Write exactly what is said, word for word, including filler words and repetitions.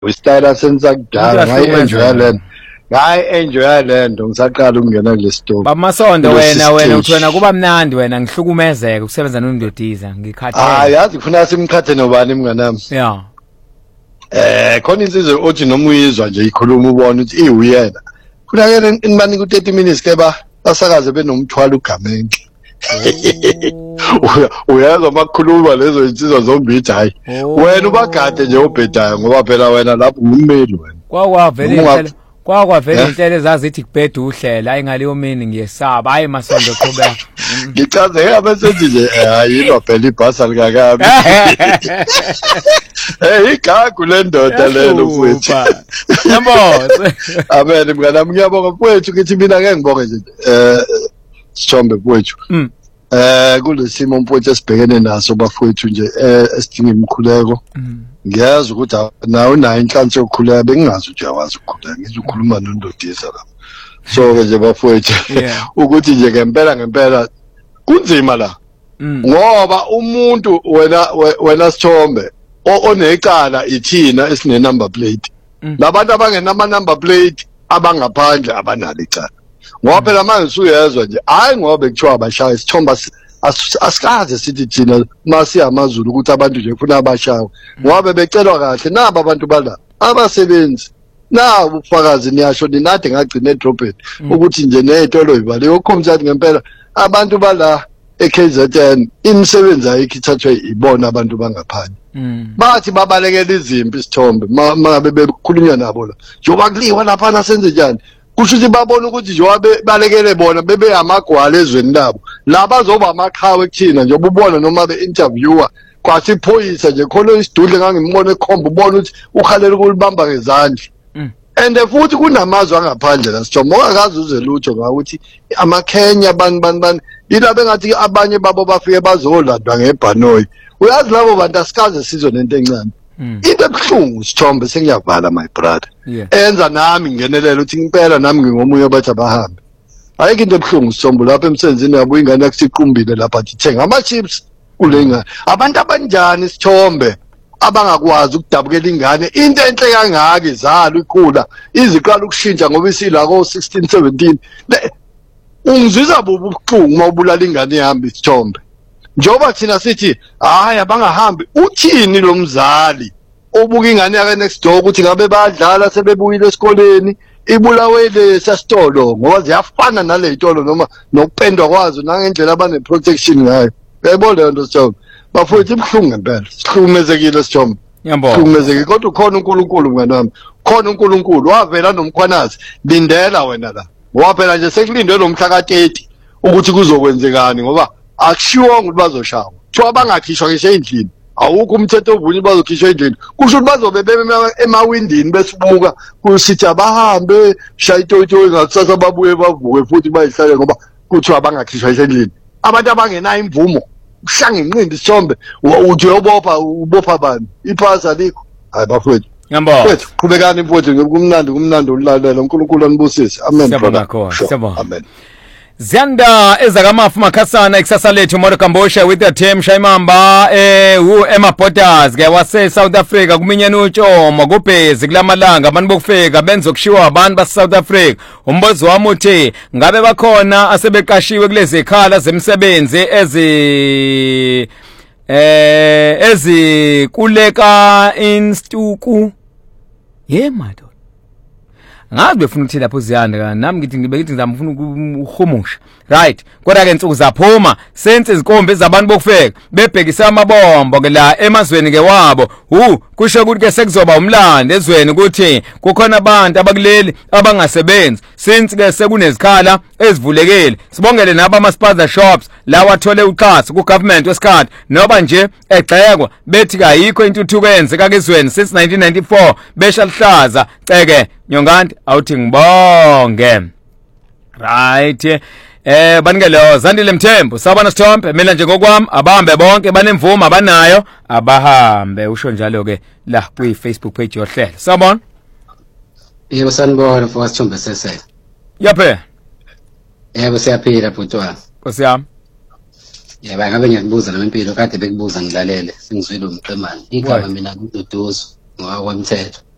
Wisitayela sensakudala ngayi-enjoya le nto. Ngayi-enjoya le nto ngisaqala ukungena kule story. Bamasondo wena wena uthi wena kuba mnandi wena ngihlukumezeke ukusebenza noNdodiza ngikhathele. Hayi yazi kufuna simkhathe nobani mnganami. Yeah. Eh khona insizwe othi noma uyizwa nje ikhuluma ubona ukuthi iwuyena. Kunakele inibani ku thirty minutes ke ba basakaze benomthwalo uGamenke. Uyazwa makukhuluma lezo insizwa zombili hayi. Wena ubagade nje obhedayo ngoba phela wena lapho ummeli wena. Kwakwavela inhlelo kwakwavela inhlelo ezazithi kubheda uhlela ayingaleyo mini ngiyesaba hayi Masondo qhubeka. Ngichaze abesethi nje hayi lo phela ibhasa likakabi. Hey igagu le ndoda lelo mfowethu. Yabona. Amen mnganami ngiyabonga mfowethu ngithi mina ngeke ngibonge nje eh Sithombe mfowethu. Eh kulesimo mfowethu esibhekene naso bafowethu nje eh esidinga imkhuleko. Ngiyazi ukuthi nawe unayo inhlanhla yokukhuleka bengingazi ukuthi uyawazi ukukhuleka ngizokhuluma noNdodisa la. So ke nje bafowethu ukuthi nje ngempela ngempela kunzima la. Ngoba umuntu wena wena Sithombe onecala ithina esine number plate. Labantu abangenama number plate abangaphandle abanalo icala. Ngoba phela manje usuyezwa nje hayi ngoba ekuthiwa abashaya Sithombe asikaze sithi thina masi amaZulu ukuthi abantu nje kufuna abashawe ngoba becelwa kahle naba abantu bala abasebenzi na ubufakazi niyasho ninade ngagcina edropeni ukuthi nje nezitolo ibali yokhombisa ngempela abantu bala eK Z N imisebenzi ayikho ithathwe ibona abantu bangaphandle bathi babalekela izimpi Sithombe mangabe bekhulunywa nabo la njoba kuliwa lapha nasenze njani kusho ukuthi babona ukuthi njengoba balekele bona bebe amagwala ezweni labo la bazoba amakhawe kuthina nje ububona noma be-interviewer kwathi iphoyisa nje khona isidudle ngangimona ekhomba ubona ukuthi ukhalela ukulibamba ngezandla and futhi kunamazwe angaphandle la Sithombe ongakazi uze lutho ngakuthi amaKenya bani bani bani yilabo engathi abanye babo bafike bazolandwa ngebhanoyi uyazi labo bantu asikaze sizwe nento encane into ebuhlungu Sithombe sengiyavala my brother enza nami ngenelele uthi impela nami ngingomunye bathi abahambe ayike into ebuhlungu Sithombe lapha emsenzini yabo ingane yakusiqumbile lapha athi thenga ama chips kulenga abantu abanjani Sithombe abangakwazi ukudabukela ingane into enhle kangaka izalo ikhula iziqala ukushintsha ngoba isila ko sixteen seventeen ungizizwa bubuhlungu mawubulala ingane yami Sithombe njoba thina sithi hayi abangahambi uthini lo mzali obuka ingane yake next door ukuthi ngabe badlala sebebuyile esikoleni ibulawele sasitolo ngoba ziyafana nale itolo noma nokupendwa kwazo nangendlela abane protection ngayo uyayibona lento Sithombe bafowethu ibhlungu ngempela sihlukumezekile Sithombe ngiyabona sihlukumezekile kodwa ukhona uNkulunkulu mngani wami khona uNkulunkulu wavela nomkhwanazi lindela wena la ngoba phela nje sekulindwe lo mhla ka thirty ukuthi kuzokwenzekani ngoba akushiwo ukuthi bazoshawa kuthiwa bangakhishwa ngisho endlini awukho umthetho ovunyi bazokhishwa endlini kusho ukuthi bazobe emawindini besibuka kusithi abahambe shayitoyitoyi ngakusasa babuye bavuke futhi bayihlale ngoba kuthiwa bangakhishwa endlini abantu abangenayo imvumo ushanga inqindi Sithombe uthi uyobopha ubopha bani iphasa alikho hayi bafowethu ngiyabona mfowethu qhubekani mfowethu kumnandi kumnandi ulalela uNkulunkulu anibusise amen brother amen. Ziyanda ezakamafu makhasana ikusasa lethu Moro Kambosha with the team Shayimamba eh u Emma Borders ke wase South Africa kuminyana uTshomo kubhezi kulamalanga abantu bokufika benzokushiwa abantu base South Africa umbozo wami uthi ngabe bakhona asebeqashiwe kulezi ekhala zemsebenzi ezi eh ezikuleka instuku yemado ngazi befuna ukuthi lapho ziyanda nami ngithi ngibe ngithi ngizamfuna ukuhumusha right kodwa ke insuku zaphuma sense izinkombe zabantu bokufeka bebhekisa amabombo ke la emazweni ke wabo hu kusho ukuthi ke sekuzoba umlando ezweni ukuthi kukhona abantu abakuleli abangasebenzi since ke sekunezikhala ezivulekile sibongele naba ama sponsor shops la wathole uqhaso ku government wesikhathi noba nje egxekwa bethi kayikho intuthuko yenzeka kezweni since nineteen ninety-four besha lihlaza ceke Nyongandi awuthi ngibonge right eh banikelo Zandile Mthembu sabana Sithombe mina nje ngokwami abahambe bonke banemvumo abanayo abahambe usho njalo ke la kwi Facebook page yohlelo sabona yebo sanibona mfowethu Sithombe sese yaphe yebo siyaphila butwa Nkosi yami yebo ngabe ngiyakubuza nami impilo kade bekubuza ngilalele sengizwile umqemane igama mina kuDuduzo ngokwemthetho